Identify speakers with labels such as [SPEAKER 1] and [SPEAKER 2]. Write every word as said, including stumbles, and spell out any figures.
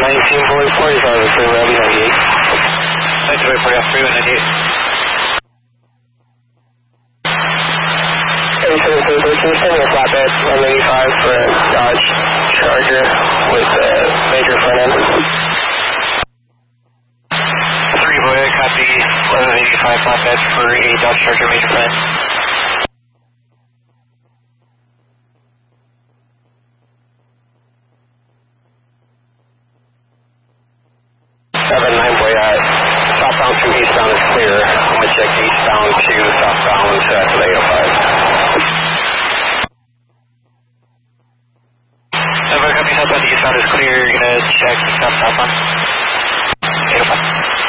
[SPEAKER 1] nineteen forty-four, you are the freeway ninety-eight.
[SPEAKER 2] nineteen forty-four, yeah, freeway ninety-eight.
[SPEAKER 1] eighty-seven thirteen, send me a flatbed one eighty-five for a Dodge Charger with a major front end.
[SPEAKER 2] three boy, copy eleven eighty-five flatbed for a Dodge Charger major front end.
[SPEAKER 1] seven nine boy, uh, southbound to eastbound is clear. I'm going to check eastbound to southbound uh, to eight oh five.
[SPEAKER 2] Over, copy southbound to eastbound is clear. You're going to check south southbound. eight oh five.